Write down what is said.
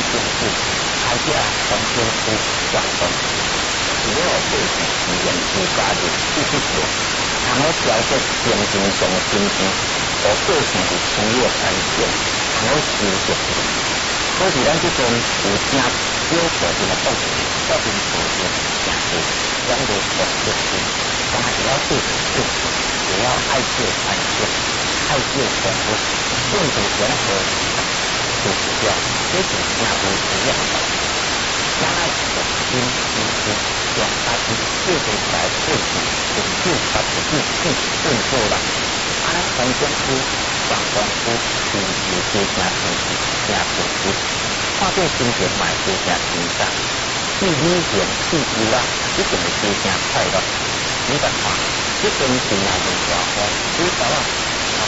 政府开始重新去转动，只要对资源自加入继续做，然后调节经济上的经济，和过程是产业产线，然后持续。可是咱这边有正少数一个国民，国民所得正多，咱就国力是，但是要对付，也要爱做产线，爱做生活，政府任何就指标，这是正有需要的。将来重新支持将他的这个在过去研究把自己更做了，安从政府、上政府支持这家经济、加投资，看这金钱买这家经商，去理解去知道，一定会非常快乐。你看看，这边是哪种状况？你知道？